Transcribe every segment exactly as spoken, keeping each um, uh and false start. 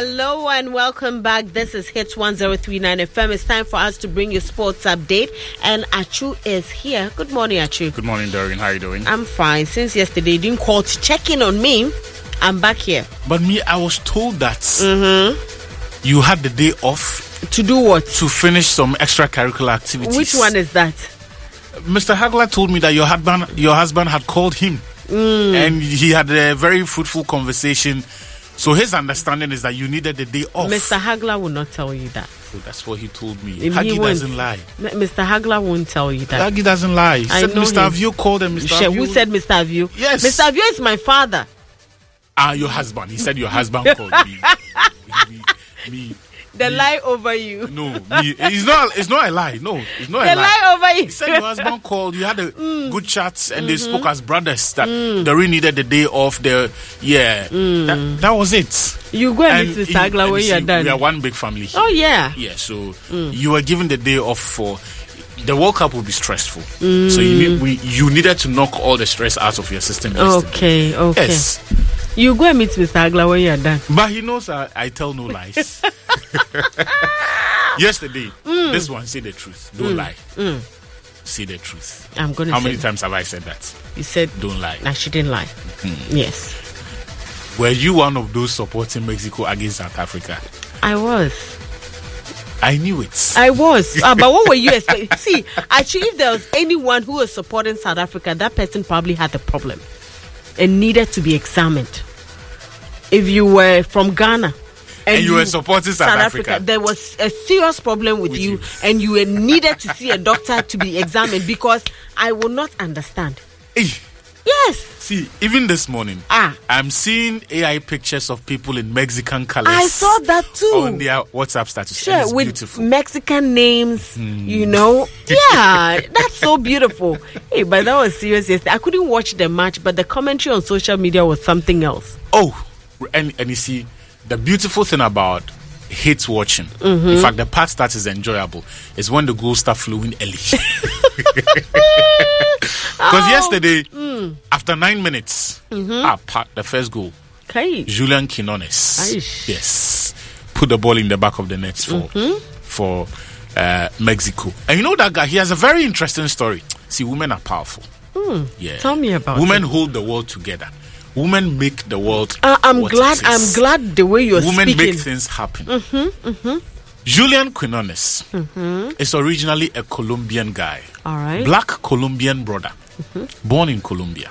Hello and welcome back. This is Hits one oh three point nine F M. It's time for us to bring you sports update. And Achu is here. Good morning, Achu. Good morning, Dorian. How are you doing? I'm fine. Since yesterday you didn't call to check in on me, I'm back here. But me, I was told that mm-hmm. you had the day off. To do what? To finish some extracurricular activities. Which one is that? Mister Hagler told me that your husband, your husband had called him. Mm. And he had a very fruitful conversation. So his understanding is that you needed the day off. Mister Hagler will not tell you that. So that's what he told me. If Hagi doesn't lie. Mister Hagler won't tell you that. Hagi doesn't lie. He I said know Mister him. Avio called him. Mister Who Avio. said Mister Avio? Yes. Mister Avio is my father. Ah, your husband. He said your husband called me. me. Me. The me. lie over you. No, me. It's not. It's not a lie. No, it's not the a lie. lie over you. He said your husband called. You had a mm. good chat, and mm-hmm. they spoke as brothers. That mm. they really needed the day off. The yeah, mm. that, that was it. You go and meet Mister Hagler when you are done. We are one big family here. Oh yeah, yeah. So mm. you were given the day off for. The World Cup will be stressful, mm. so you need we you needed to knock all the stress out of your system. Okay, okay. Yes. You go and meet Mister Hagler when you are done. But he knows I, I tell no lies. Yesterday, mm. this one, say the truth. Don't mm. lie. Mm. Say the truth. I'm going to How say many that. times have I said that? You said, don't lie. I shouldn't lie. Mm. Yes. Were you one of those supporting Mexico against South Africa? I was. I knew it. I was. uh, but what were you expecting? See, actually, if there was anyone who was supporting South Africa, that person probably had a problem and needed to be examined. If you were from Ghana and, and you, you were supporting South, South Africa, Africa, there was a serious problem with, with you, you and you were needed to see a doctor to be examined, because I will not understand. Hey. Yes. See, even this morning, ah. I'm seeing A I pictures of people in Mexican colors. I saw that too. On their WhatsApp status. Sure, with beautiful. Mexican names, mm. you know. Yeah, that's so beautiful. Hey, but that was serious yesterday. I couldn't watch the match, but the commentary on social media was something else. Oh, and, and you see, the beautiful thing about hate watching, mm-hmm. in fact, the part that is enjoyable, is when the goals start flowing early. Because oh, yesterday, mm. after nine minutes, mm-hmm. ah, part, the first goal, okay. Julian Quinones, Aish. yes, put the ball in the back of the net for mm-hmm. for uh, Mexico. And you know that guy, he has a very interesting story. See, women are powerful. Mm. Yeah, tell me about it. Women hold the world together. Women make the world. Uh, I'm glad. I'm glad the way you're Women speaking. Women make things happen. Mm-hmm, mm-hmm. Julian Quinones mm-hmm. is originally a Colombian guy. All right. Black Colombian brother, mm-hmm. born in Colombia.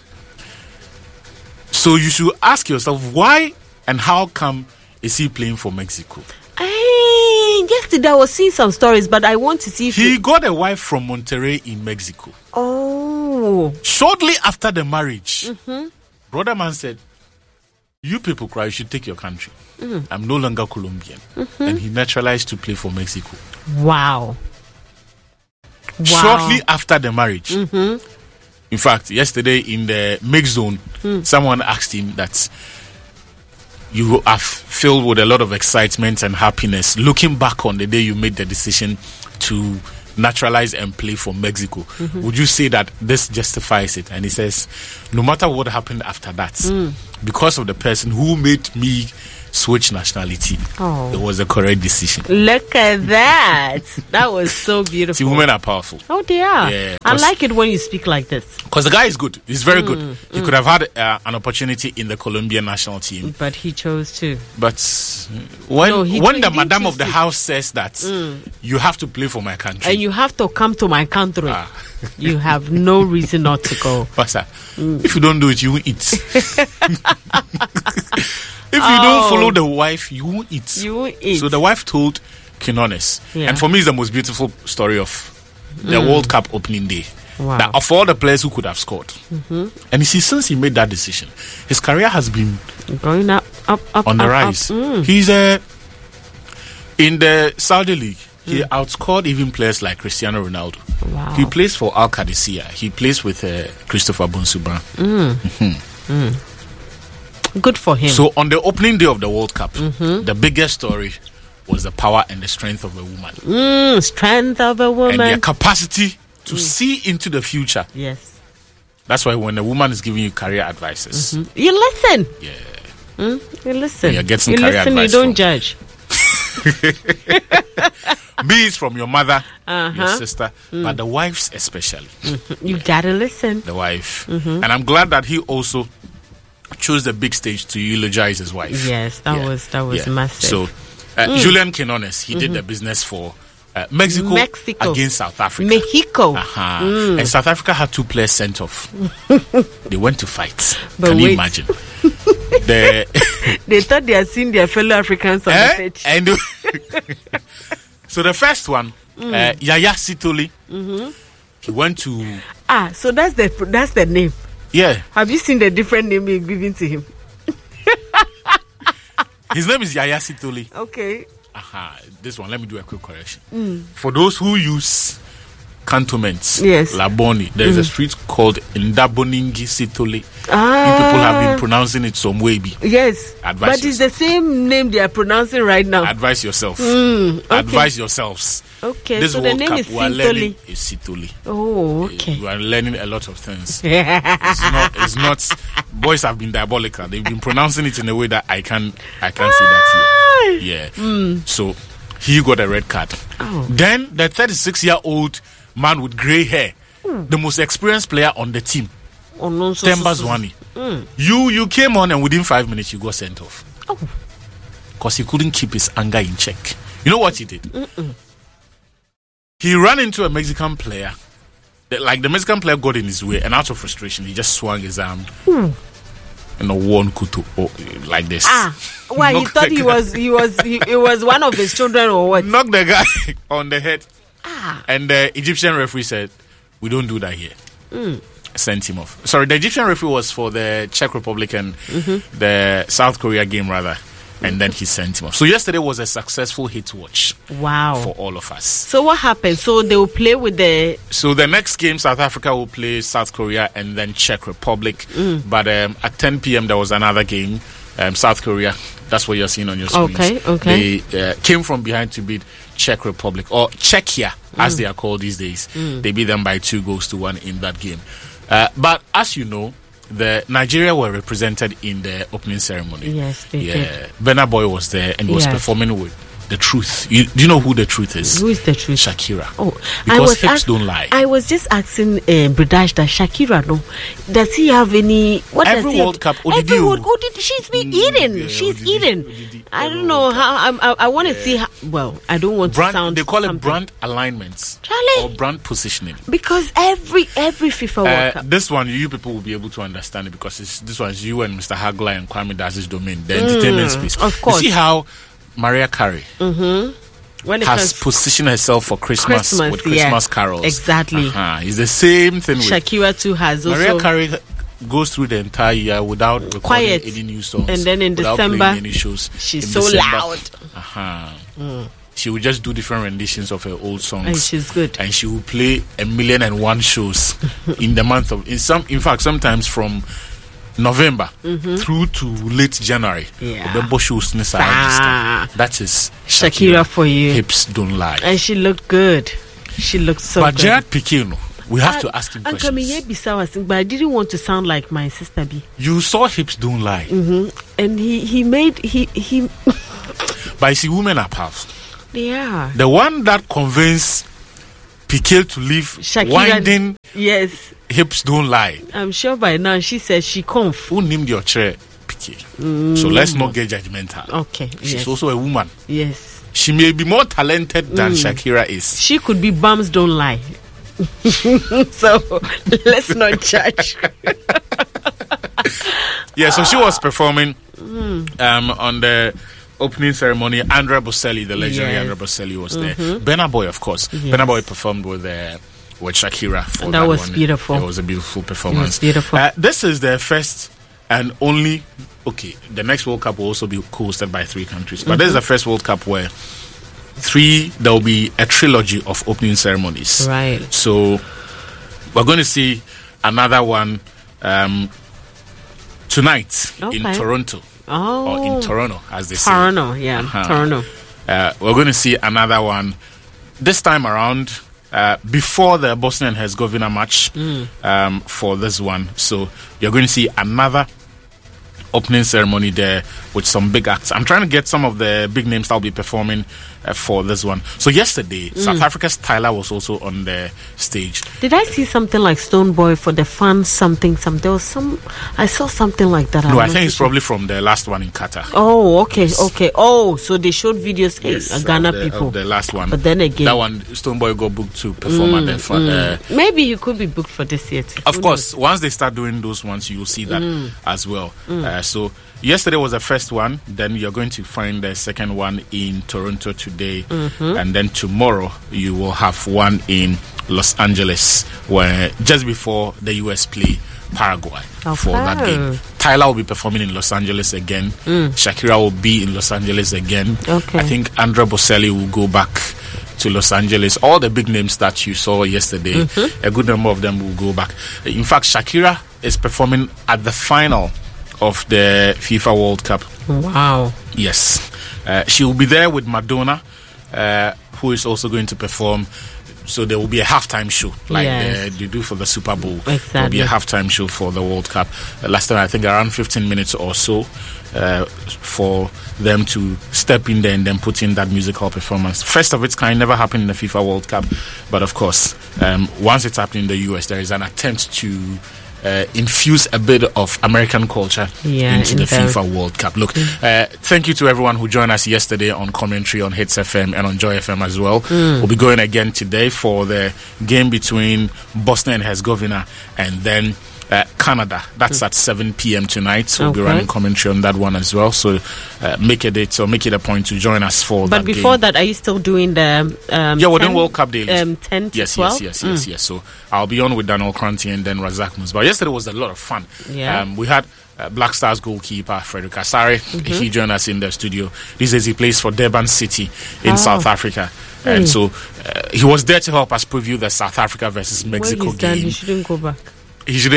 So you should ask yourself, why and how come is he playing for Mexico? Hey, yesterday I was seeing some stories, but I want to see if he you... got a wife from Monterrey in Mexico. Oh. Shortly after the marriage, mm-hmm. brother man said, you people cry, you should take your country. Mm. I'm no longer Colombian. Mm-hmm. And he naturalized to play for Mexico. Wow. Wow. Shortly after the marriage. Mm-hmm. In fact, yesterday in the mix zone, mm. someone asked him that you are filled with a lot of excitement and happiness looking back on the day you made the decision to naturalize and play for Mexico. Mm-hmm. Would you say that this justifies it? And he says, no matter what happened after that, mm. because of the person who made me switch nationality, oh. it was the correct decision. Look at that. That was so beautiful. See, women are powerful. Oh, they are. Yeah, I like it when you speak like this. Because the guy is good. He's very mm, good. He mm. could have had uh, an opportunity in the Colombian national team. But he chose to. But when, no, he, when he the madam of the to. house says that mm. you have to play for my country. And you have to come to my country. Ah. You have no reason not to go. Pastor, mm. if you don't do it, you won't eat. If you oh. don't follow the wife, you won't eat. You won't eat. So the wife told Quinones. Yeah. And for me, it's the most beautiful story of the mm. World Cup opening day. Wow. That of all the players who could have scored. Mm-hmm. And you see, since he made that decision, his career has been going up, up, up, on the up, rise. Up. Mm. He's uh, in the Saudi League. He mm. outscored even players like Cristiano Ronaldo. Wow. He plays for Al Qadisiyah. He plays with uh, Christopher Bonsubran. Mm. Mm-hmm. Mm. Good for him. So on the opening day of the World Cup, mm-hmm. the biggest story was the power and the strength of a woman. Mm, strength of a woman. And their capacity to mm. see into the future. Yes. That's why when a woman is giving you career advices, mm-hmm. you listen. Yeah. Mm? You listen. You're getting you career listen, advice you don't from. judge. Be it from your mother, Uh-huh. your sister, but the wives especially. You gotta listen. The wife. And I'm glad that he also chose the big stage to eulogize his wife. Yes, that Yeah. was that was Yeah. massive. So, uh, Julian Quinones, he did the business for uh, Mexico, Mexico. against South Africa. Mexico. Uh-huh. And South Africa had two players sent off. They went to fight. But Can you wait. imagine? the, They thought they had seen their fellow Africans on the eh? pitch. And so the first one, uh, Yaya Sitoli, he went to, Ah, so that's the that's the name. yeah, Have you seen the different name you're giving to him? his name is Yaya Sitoli. Okay. Aha, this one, let me do a quick correction. For those who use cantonments, Yes. Laboni, there is a street called Ndaboningi Sitoli. Ah. You people have been pronouncing it some way. Be. Yes. Advise but it's the same name they are pronouncing right now. Advise yourself. okay. Advise yourselves. Okay, This so the World name Cup, is we are Sintoli. learning is Sitoli. Oh, okay. We are learning a lot of things. It's not. It's not. Boys have been diabolical. They've been pronouncing it in a way that I can. I can't say that here. Yeah. So he got a red card. Oh. Then the thirty-six-year-old man with grey hair, the most experienced player on the team, Oh, no, so, so, Temba so- Zwane. You you came on and within five minutes you got sent off Oh. because he couldn't keep his anger in check. You know what he did? He ran into a Mexican player. The- Like the Mexican player got in his way, and out of frustration, he just swung his arm and a one kutu oh, like this. Ah, why he Knocked thought the he guy- was he was he, it was one of his children or what? knocked the guy on the head. Ah, And the Egyptian referee said, "We don't do that here." Sent him off. Sorry, the Egyptian referee was for the Czech Republic and the South Korea game, rather. And then he sent him off. So yesterday was a successful hit watch wow. for all of us. So what happened? So they will play with the So the next game, South Africa will play South Korea and then Czech Republic. But um, at ten p.m. there was another game, um, South Korea. That's what you're seeing on your screens. Okay, okay. They uh, came from behind to beat Czech Republic, or Czechia, as they are called these days. They beat them by two goals to one in that game. Uh, but as you know, the Nigeria were represented in the opening ceremony. Yes, they yeah. did. Burna Boy was there and was Yes. performing with The Truth. You, do you know who The Truth is? who is the truth? Shakira. Oh, Because hips ask- don't lie. I was just asking uh, Bridash that Shakira, no, does he have any? What Every does he World have? Cup, Odidi, Every oh. World, oh, did she's been Mm, eating? yeah, she's Odidi, eating. Odidi, I every don't know World how. I'm- I, I, want to see how. Well, I don't want to Brand, sound. they call it something. brand alignments Charlie. or brand positioning. Because every every FIFA World Uh, Cup. this one, you people will be able to understand it because it's, this one's you and Mister Hagler and Kwame Daz's domain, the entertainment space. of course. You see how Mariah Carey When it has comes positioned herself for Christmas, Christmas, with Christmas yeah, carols. exactly. Uh-huh. It's the same thing with Shakira too has also. Mariah Carey goes through the entire year without recording Quiet. any new songs. And then in without December, playing any shows. she's In so December, loud. Uh-huh. She will just do different renditions of her old songs. And she's good. And she will play a million and one shows in the month of in some in fact sometimes from November through to late January. Yeah. November shows in Ah. That is Shakira Shakira, for you. Hips don't lie. And she looked good. She looked so but good. Gerard Piqué, no, we have to ask him And questions. Kamiye Bissau was sing, but I didn't want to sound like my sister B. You saw Hips don't lie. And he he made he he But you see, women are powerful. yeah. The one that convinced Piqué to leave Shakira, winding yes, Hips don't lie. I'm sure by now she says she conf. Who named your chair Piqué? So let's not get judgmental. Okay, She's yes, also a woman. yes. She may be more talented than Shakira is. She could be bums don't lie. So let's not judge. Yeah, so she was performing um, on the opening ceremony. Andrea Bocelli, the legendary Yes. Andrea Bocelli, was there. Burna Boy, of course. Yes. Burna Boy performed with uh, with Shakira for That that, was one. beautiful. It was a beautiful performance. beautiful. Uh, this is the first and only. Okay, the next World Cup will also be hosted by three countries, but this is the first World Cup where three. There will be a trilogy of opening ceremonies. Right. So we're going to see another one um, tonight in Okay. Toronto. Oh, Or in Toronto, as they say. Toronto, yeah, Uh-huh. Toronto. Uh, we're going to see another one this time around uh, before the Bosnia and Herzegovina match um, for this one. So you're going to see another opening ceremony there with some big acts. I'm trying to get some of the big names that'll be performing uh, for this one. So yesterday, mm. South Africa's Tyler was also on the stage. Did I see something like Stone Boy for the fans? Something, something. There was some. I saw something like that. No, I think it's probably from the last one in Qatar. Oh, okay, yes. okay. Oh, so they showed videos. Hey, yes, Ghana of the, people. Of the last one, but then again, that one Stone Boy got booked to perform mm, at the fun. Mm. Uh, Maybe he could be booked for this year too. Of Who course, knows? Once they start doing those ones, you'll see that mm. as well. Mm. Uh, so yesterday was the first one. Then you're going to find the second one in Toronto today, mm-hmm. and then tomorrow you will have one in Los Angeles, where just before the U S play Paraguay okay. for that game. Tyler will be performing in Los Angeles again. Mm. Shakira will be in Los Angeles again. Okay. I think Andrea Bocelli will go back to Los Angeles. All the big names that you saw yesterday, mm-hmm. a good number of them will go back. In fact, Shakira is performing at the final of the FIFA World Cup. Wow. Yes. Uh, she will be there with Madonna, uh, who is also going to perform. So there will be a halftime show like yes. the, they do for the Super Bowl. Exactly. There will be a halftime show for the World Cup. Uh, last time, I think around fifteen minutes or so uh, for them to step in there and then put in that musical performance. First of its kind, never happened in the FIFA World Cup. But of course, um, once it's happened in the U S, there is an attempt to Uh, infuse a bit of American culture yeah, into in the the FIFA World Cup. Look, uh, thank you to everyone who joined us yesterday on commentary on Hits F M and on Joy F M as well. Mm. We'll be going again today for the game between Bosnia and Herzegovina and then Uh, Canada. That's mm. at seven p.m. tonight. So okay. we'll be running commentary on that one as well. So uh, make a date or make it a point to join us for but that before game. that, are you still doing the um, yeah, we're doing World Cup daily. Um, ten to yes, twelve? yes, yes, mm. yes, yes. So I'll be on with Daniel Kranti and then Razak Musba. Yesterday was a lot of fun. Yeah. Um, we had uh, Black Stars goalkeeper Frederick Asare. Mm-hmm. He joined us in the studio. This is he plays for Durban City in oh. South Africa. Hey. And so uh, he was there to help us preview the South Africa versus Mexico well, he's game. Done. He shouldn't go back. He should.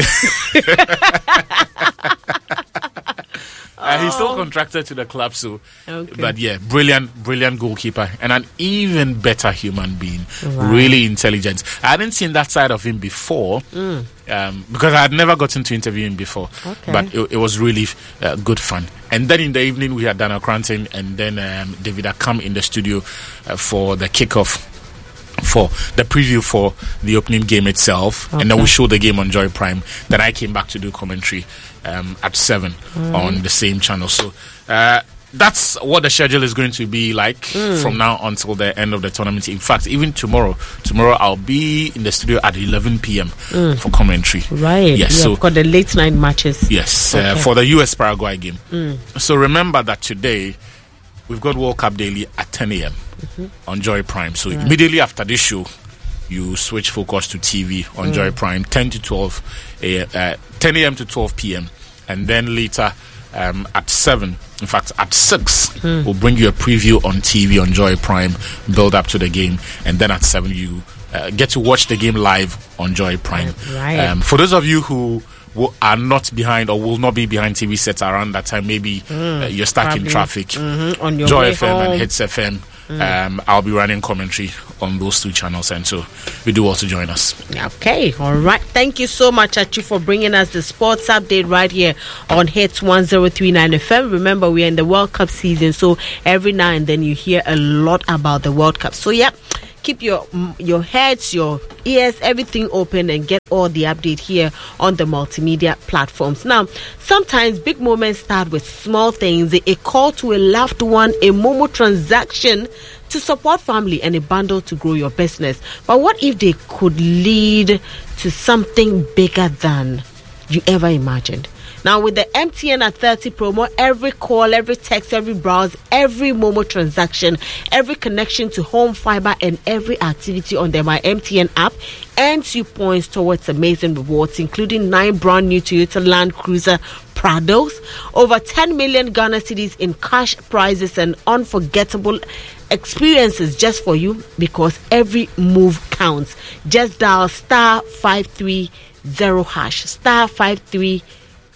uh, he's still contracted to the club, so. Okay. But yeah, brilliant, brilliant goalkeeper and an even better human being. Wow. Really intelligent. I hadn't seen that side of him before, mm. um, because I had never gotten to interview him before. Okay. But it, it was really uh, good fun. And then in the evening we had Daniel Cranton and then um, David Akam in the studio uh, for the kickoff. For the preview for the opening game itself, okay. and then we showed the game on Joy Prime. Then I came back to do commentary um, at seven mm. on the same channel. So uh, that's what the schedule is going to be like mm. from now until the end of the tournament. In fact, even tomorrow, tomorrow I'll be in the studio at eleven p.m. Mm. for commentary. Right. Yes. Yeah, so got the late night matches. Yes, okay. uh, for the U S Paraguay game. Mm. So remember that today we've got World Cup Daily at ten a.m. Mm-hmm. on Joy Prime. So right. immediately after this show, you switch focus to T V on mm. Joy Prime, ten to twelve, uh, ten a.m. to twelve p.m. and then later um, at seven. In fact, at six, mm. we'll bring you a preview on T V on Joy Prime, build up to the game, and then at seven you uh, get to watch the game live on Joy Prime. Right. Um, for those of you who are not behind or will not be behind T V sets around that time, maybe mm, uh, you're stuck probably. in traffic. Mm-hmm. On your Joy way F M home. and Hits F M. Mm. Um, I'll be running commentary on those two channels, and so we do also join us. Okay, all right. Thank you so much, Achu, for bringing us the sports update right here on Hits one oh three point nine F M. Remember, we're in the World Cup season, so every now and then you hear a lot about the World Cup. So, yeah. Keep your your heads, your ears, everything open and get all the update here on the multimedia platforms. Now, sometimes big moments start with small things, a call to a loved one, a Momo transaction to support family, and a bundle to grow your business. But what if they could lead to something bigger than you ever imagined? Now, with the M T N at thirty promo, every call, every text, every browse, every Momo transaction, every connection to home fiber, and every activity on the My M T N app earns you points towards amazing rewards, including nine brand new Toyota Land Cruiser Prados, over ten million Ghana cedis in cash prizes, and unforgettable experiences just for you, because every move counts. Just dial star five three zero hash, star five three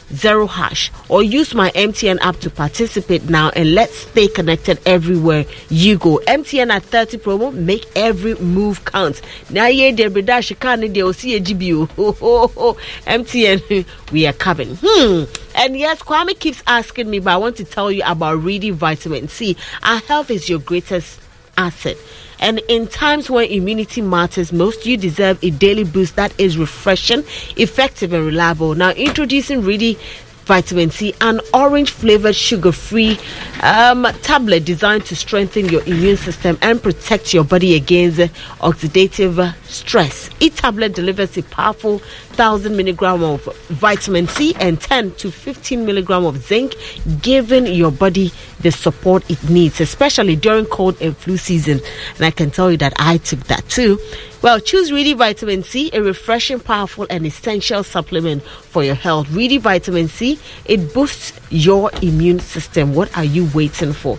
zero hash, or use my M T N app to participate now, and let's stay connected everywhere you go. M T N at thirty promo, make every move count. Now ye de brida shikani de osi G B U. M T N, we are coming. Hmm. And yes, Kwame keeps asking me, but I want to tell you about Ready Vitamin C. Our health is your greatest asset. And in times when immunity matters most, you deserve a daily boost that is refreshing, effective, and reliable. Now, introducing Ready Vitamin C, an orange-flavored, sugar-free um, tablet designed to strengthen your immune system and protect your body against oxidative stress. Each tablet delivers a powerful one thousand milligrams of vitamin C and ten to fifteen milligrams of zinc, giving your body the support it needs, especially during cold and flu season. And I can tell you that I took that too. Well, choose Ready Vitamin C, a refreshing, powerful, and essential supplement for your health. Ready Vitamin C, it boosts your immune system. What are you waiting for?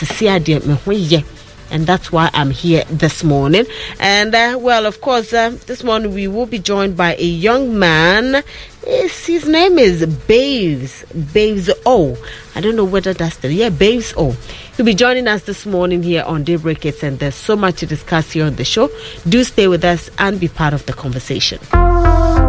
And that's why I'm here this morning. And, uh, well, of course, uh, this morning we will be joined by a young man. His, his name is Babes. Babes O. I don't know whether that's the... Yeah, Babes O. He'll be joining us this morning here on Daybreak Hits, and there's so much to discuss here on the show. Do stay with us and be part of the conversation.